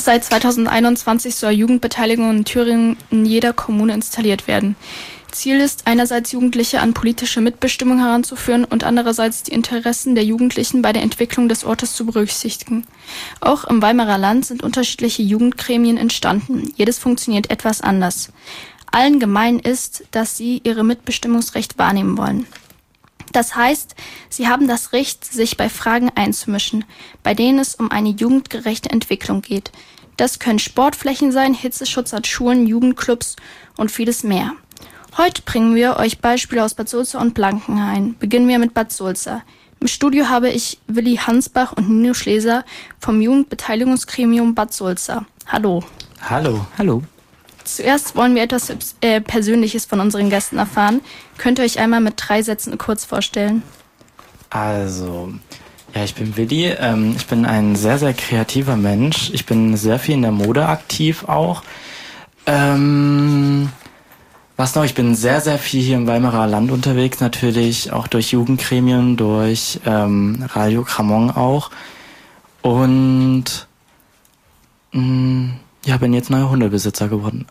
Seit 2021 soll Jugendbeteiligung in Thüringen in jeder Kommune installiert werden. Ziel ist einerseits, Jugendliche an politische Mitbestimmung heranzuführen und andererseits die Interessen der Jugendlichen bei der Entwicklung des Ortes zu berücksichtigen. Auch im Weimarer Land sind unterschiedliche Jugendgremien entstanden. Jedes funktioniert etwas anders. Allen gemein ist, dass sie ihr Mitbestimmungsrecht wahrnehmen wollen. Das heißt, sie haben das Recht, sich bei Fragen einzumischen, bei denen es um eine jugendgerechte Entwicklung geht. Das können Sportflächen sein, Hitzeschutz an Schulen, Jugendclubs und vieles mehr. Heute bringen wir euch Beispiele aus Bad Sulza und Blankenhain. Beginnen wir mit Bad Sulza. Im Studio habe ich Willi Hansbach und Nino Schleser vom Jugendbeteiligungsgremium Bad Sulza. Hallo. Hallo. Hallo. Zuerst wollen wir etwas Persönliches von unseren Gästen erfahren. Könnt ihr euch einmal mit 3 Sätzen kurz vorstellen? Also, ja, ich bin Willi. Ich bin ein sehr, sehr kreativer Mensch. Ich bin sehr viel in der Mode aktiv auch. Was noch? Ich bin sehr, sehr viel hier im Weimarer Land unterwegs, natürlich auch durch Jugendgremien, durch Radio Kramon auch. Und ja, bin jetzt neuer Hundebesitzer geworden.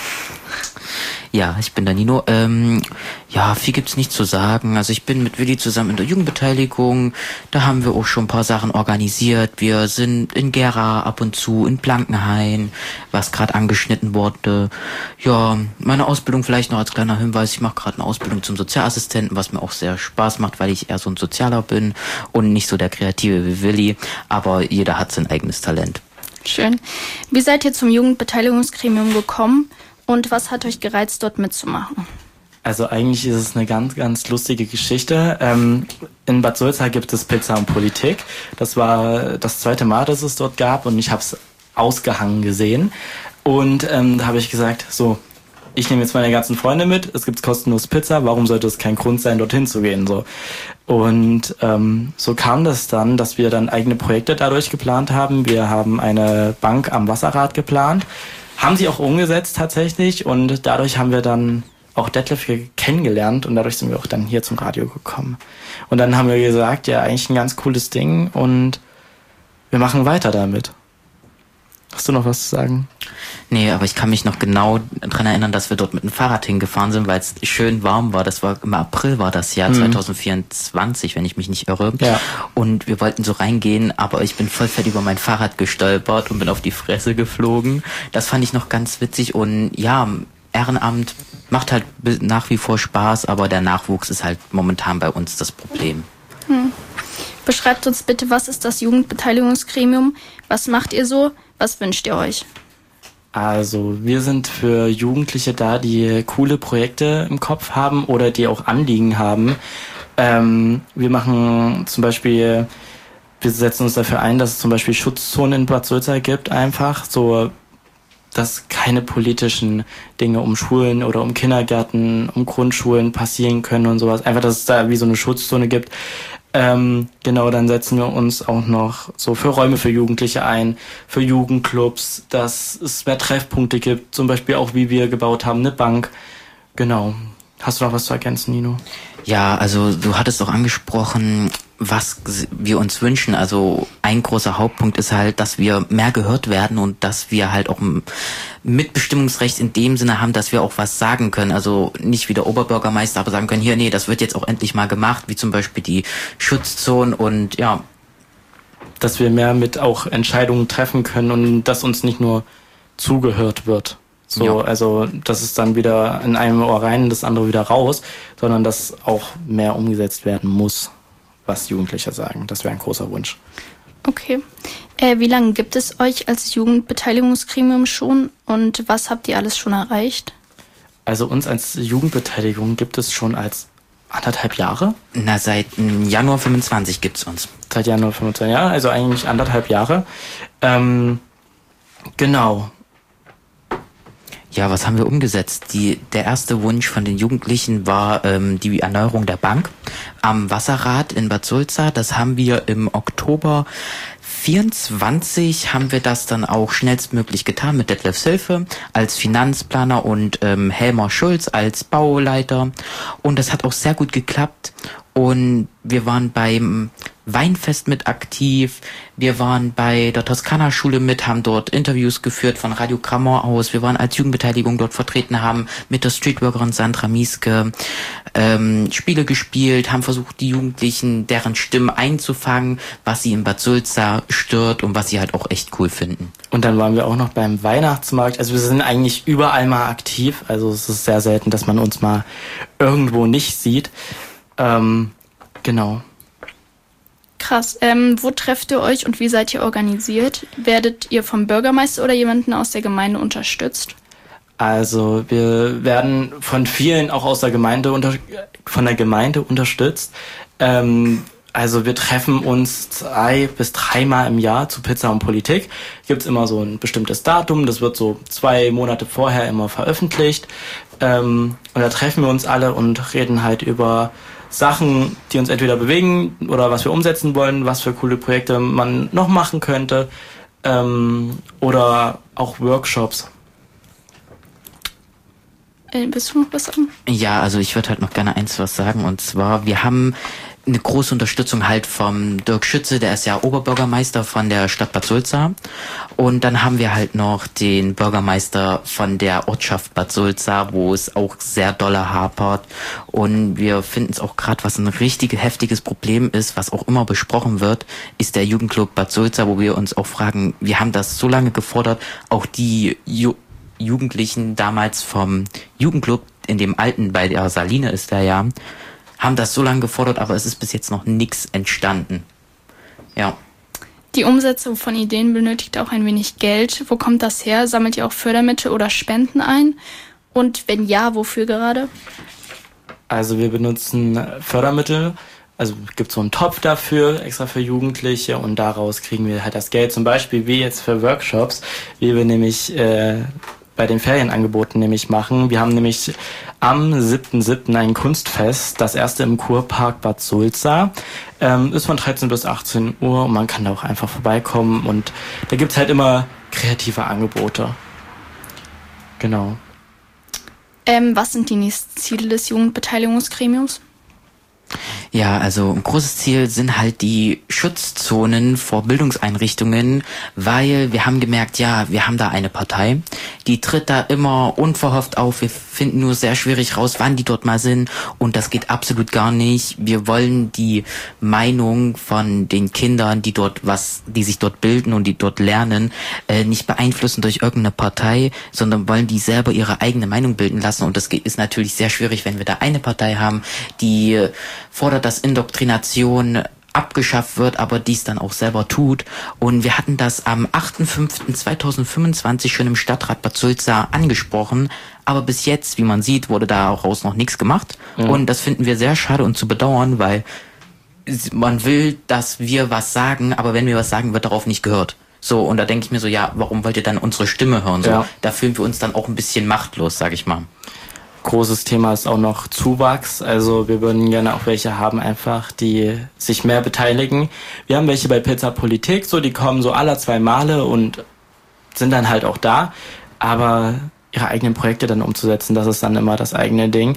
Ja, ich bin der Nino. Ja, viel gibt's nicht zu sagen. Also ich bin mit Willi zusammen in der Jugendbeteiligung. Da haben wir auch schon ein paar Sachen organisiert. Wir sind in Gera ab und zu, in Blankenhain, was gerade angeschnitten wurde. Ja, meine Ausbildung vielleicht noch als kleiner Hinweis. Ich mache gerade eine Ausbildung zum Sozialassistenten, was mir auch sehr Spaß macht, weil ich eher so ein Sozialer bin und nicht so der Kreative wie Willi. Aber jeder hat sein eigenes Talent. Schön. Wie seid ihr zum Jugendbeteiligungsgremium gekommen und was hat euch gereizt, dort mitzumachen? Also eigentlich ist es eine ganz, ganz lustige Geschichte. In Bad Sulza gibt es Pizza und Politik. Das war das 2. Mal, dass es dort gab und ich habe es ausgehangen gesehen. Und da habe ich gesagt, so, ich nehme jetzt meine ganzen Freunde mit, es gibt kostenlos Pizza, warum sollte es kein Grund sein, dorthin zu gehen? So. Und so kam das dann, dass wir dann eigene Projekte dadurch geplant haben. Wir haben eine Bank am Wasserrad geplant, haben sie auch umgesetzt tatsächlich und dadurch haben wir dann auch Detlef hier kennengelernt und dadurch sind wir auch dann hier zum Radio gekommen. Und dann haben wir gesagt, ja, eigentlich ein ganz cooles Ding und wir machen weiter damit. Hast du noch was zu sagen? Nee, aber ich kann mich noch genau daran erinnern, dass wir dort mit dem Fahrrad hingefahren sind, weil es schön warm war. Das war im April war das Jahr 2024, wenn ich mich nicht irre. Ja. Und wir wollten so reingehen, aber ich bin voll fett über mein Fahrrad gestolpert und bin auf die Fresse geflogen. Das fand ich noch ganz witzig und ja, Ehrenamt macht halt nach wie vor Spaß, aber der Nachwuchs ist halt momentan bei uns das Problem. Beschreibt uns bitte, was ist das Jugendbeteiligungsgremium? Was macht ihr so? Was wünscht ihr euch? Also wir sind für Jugendliche da, die coole Projekte im Kopf haben oder die auch Anliegen haben. Wir machen zum Beispiel, wir setzen uns dafür ein, dass es zum Beispiel Schutzzonen in Bad Sulza gibt, einfach so, dass keine politischen Dinge um Schulen oder um Kindergärten, um Grundschulen passieren können und sowas. Einfach, dass es da wie so eine Schutzzone gibt. Genau, dann setzen wir uns auch noch so für Räume für Jugendliche ein, für Jugendclubs, dass es mehr Treffpunkte gibt, zum Beispiel auch wie wir gebaut haben, eine Bank. Genau. Hast du noch was zu ergänzen, Nino? Ja, also du hattest auch angesprochen, was wir uns wünschen. Also ein großer Hauptpunkt ist halt, dass wir mehr gehört werden und dass wir halt auch ein Mitbestimmungsrecht in dem Sinne haben, dass wir auch was sagen können. Also nicht wie der Oberbürgermeister, aber sagen können, hier, nee, das wird jetzt auch endlich mal gemacht, wie zum Beispiel die Schutzzonen und ja. Dass wir mehr mit auch Entscheidungen treffen können und dass uns nicht nur zugehört wird. So, ja. Also das ist dann wieder in einem Ohr rein, das andere wieder raus, sondern dass auch mehr umgesetzt werden muss, was Jugendliche sagen. Das wäre ein großer Wunsch. Okay. Wie lange gibt es euch als Jugendbeteiligungsgremium schon und was habt ihr alles schon erreicht? Also uns als Jugendbeteiligung gibt es schon als 1,5 Jahre. Na, seit Januar 25 gibt's uns. Seit Januar 25, ja, also eigentlich 1,5 Jahre. Genau. Ja, was haben wir umgesetzt? Der erste Wunsch von den Jugendlichen war die Erneuerung der Bank am Wasserrad in Bad Sulza. Das haben wir im Oktober 24 haben wir das dann auch schnellstmöglich getan mit Detlefs Hilfe als Finanzplaner und Helmer Schulz als Bauleiter. Und das hat auch sehr gut geklappt. Und wir waren beim Weinfest mit aktiv. Wir waren bei der Toskana-Schule mit, haben dort Interviews geführt von Radio Gramor aus. Wir waren als Jugendbeteiligung dort vertreten, haben mit der Streetworkerin Sandra Mieske Spiele gespielt, haben versucht, die Jugendlichen, deren Stimmen einzufangen, was sie in Bad Sulza stört und was sie halt auch echt cool finden. Und dann waren wir auch noch beim Weihnachtsmarkt. Also wir sind eigentlich überall mal aktiv. Also es ist sehr selten, dass man uns mal irgendwo nicht sieht. Genau. Krass. Wo trefft ihr euch und wie seid ihr organisiert? Werdet ihr vom Bürgermeister oder jemanden aus der Gemeinde unterstützt? Also wir werden von vielen auch aus der Gemeinde von der Gemeinde unterstützt. Also wir treffen uns 2 bis 3 Mal im Jahr zu Pizza und Politik. Gibt's immer so ein bestimmtes Datum, das wird so 2 Monate vorher immer veröffentlicht. Und da treffen wir uns alle und reden halt über Sachen, die uns entweder bewegen oder was wir umsetzen wollen, was für coole Projekte man noch machen könnte, oder auch Workshops. Willst du noch was sagen? Ja, also ich würde halt noch gerne was sagen, und zwar, wir haben eine große Unterstützung halt vom Dirk Schütze, der ist ja Oberbürgermeister von der Stadt Bad Sulza. Und dann haben wir halt noch den Bürgermeister von der Ortschaft Bad Sulza, wo es auch sehr dolle hapert. Und wir finden es auch gerade, was ein richtig heftiges Problem ist, was auch immer besprochen wird, ist der Jugendclub Bad Sulza, wo wir uns auch fragen, wir haben das so lange gefordert, auch die Jugendlichen damals vom Jugendclub, in dem alten, bei der Saline ist der ja, haben das so lange gefordert, aber es ist bis jetzt noch nichts entstanden. Ja. Die Umsetzung von Ideen benötigt auch ein wenig Geld. Wo kommt das her? Sammelt ihr auch Fördermittel oder Spenden ein? Und wenn ja, wofür gerade? Also wir benutzen Fördermittel. Also es gibt so einen Topf dafür, extra für Jugendliche, und daraus kriegen wir halt das Geld. Zum Beispiel wie jetzt für Workshops, wie wir nämlich bei den Ferienangeboten nämlich machen. Wir haben nämlich am 7.7. ein Kunstfest, das erste im Kurpark Bad Sulza. Ist von 13 bis 18 Uhr und man kann da auch einfach vorbeikommen, und da gibt's halt immer kreative Angebote. Genau. Was sind die nächsten Ziele des Jugendbeteiligungsgremiums? Ja, also ein großes Ziel sind halt die Schutzzonen vor Bildungseinrichtungen, weil wir haben gemerkt, ja, wir haben da eine Partei, die tritt da immer unverhofft auf. Wir finden nur sehr schwierig raus, wann die dort mal sind, und das geht absolut gar nicht. Wir wollen die Meinung von den Kindern, die sich dort bilden und die dort lernen, nicht beeinflussen durch irgendeine Partei, sondern wollen die selber ihre eigene Meinung bilden lassen, und das ist natürlich sehr schwierig, wenn wir da eine Partei haben, die fordert, dass Indoktrination abgeschafft wird, aber dies dann auch selber tut. Und wir hatten das am 8.5.2025 schon im Stadtrat Bad Sulza angesprochen, aber bis jetzt, wie man sieht, wurde daraus noch nichts gemacht. Mhm. Und das finden wir sehr schade und zu bedauern, weil man will, dass wir was sagen, aber wenn wir was sagen, wird darauf nicht gehört. So, und da denke ich mir so, ja, warum wollt ihr dann unsere Stimme hören? So, ja. Da fühlen wir uns dann auch ein bisschen machtlos, sag ich mal. Großes Thema ist auch noch Zuwachs. Also wir würden gerne auch welche haben, einfach, die sich mehr beteiligen. Wir haben welche bei Pizza Politik, so, die kommen so alle 2 Male und sind dann halt auch da. Aber ihre eigenen Projekte dann umzusetzen, das ist dann immer das eigene Ding.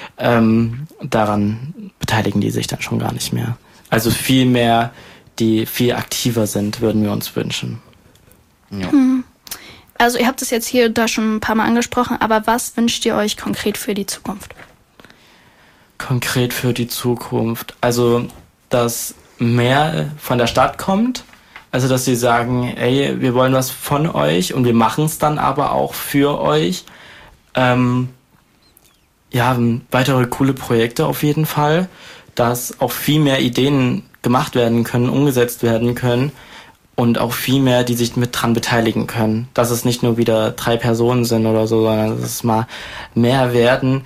Daran beteiligen die sich dann schon gar nicht mehr. Also viel mehr, die viel aktiver sind, würden wir uns wünschen. Ja. Also ihr habt es jetzt hier und da schon ein paar Mal angesprochen, aber was wünscht ihr euch konkret für die Zukunft? Konkret für die Zukunft? Also, dass mehr von der Stadt kommt. Also, dass sie sagen, ey, wir wollen was von euch und wir machen es dann aber auch für euch. Weitere coole Projekte auf jeden Fall. Dass auch viel mehr Ideen gemacht werden können, umgesetzt werden können. Und auch viel mehr, die sich mit dran beteiligen können. Dass es nicht nur wieder 3 Personen sind oder so, sondern dass es mal mehr werden.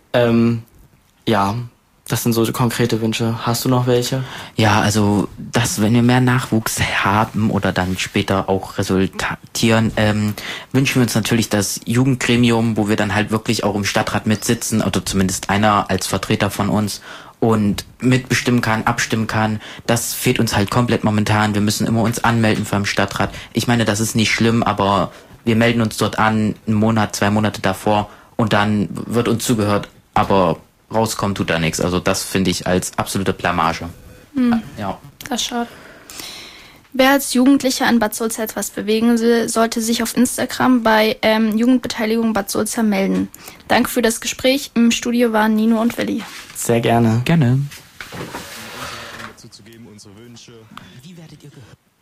Das sind so konkrete Wünsche. Hast du noch welche? Ja, also, wenn wir mehr Nachwuchs haben oder dann später auch resultieren, wünschen wir uns natürlich das Jugendgremium, wo wir dann halt wirklich auch im Stadtrat mitsitzen, oder zumindest einer als Vertreter von uns, und mitbestimmen kann, abstimmen kann. Das fehlt uns halt komplett momentan. Wir müssen immer uns anmelden beim Stadtrat. Ich meine, das ist nicht schlimm, aber wir melden uns dort an, 1 Monat, 2 Monate davor, und dann wird uns zugehört, aber rauskommen tut da nichts. Also das finde ich als absolute Blamage. Ja. Das ist schade. Wer als Jugendlicher in Bad Sulza etwas bewegen will, sollte sich auf Instagram bei Jugendbeteiligung Bad Sulza melden. Danke für das Gespräch. Im Studio waren Nino und Willi. Sehr gerne. Gerne. Zu geben, unsere Wünsche. Wie werdet ihr gehört?